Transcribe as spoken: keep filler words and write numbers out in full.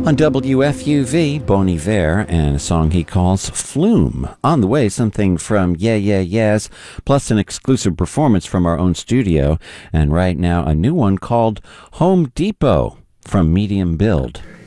On W F U V, Bon Iver, and a song he calls Flume. On the way, something from Yeah Yeah Yeahs, plus an exclusive performance from our own studio, and right now a new one called Home Depot from Medium Build.